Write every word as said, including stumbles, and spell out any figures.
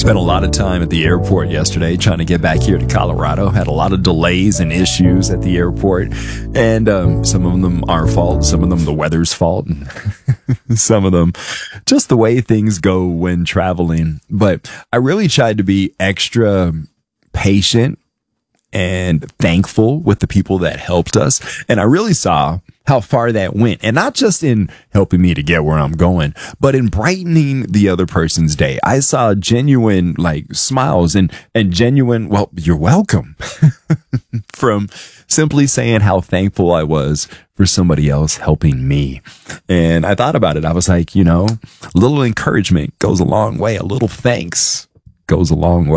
Spent a lot of time at the airport yesterday trying to get back here to Colorado. Had a lot of delays and issues at the airport. And um, some of them our fault, some of them the weather's fault, and some of them just the way things go when traveling. But I really tried to be extra patient and thankful with the people that helped us. And I really saw how far that went. And not just in helping me to get where I'm going, but in brightening the other person's day. I saw genuine like smiles and, and genuine, well, you're welcome from simply saying how thankful I was for somebody else helping me. And I thought about it. I was like, you know, a little encouragement goes a long way. A little thanks goes a long way.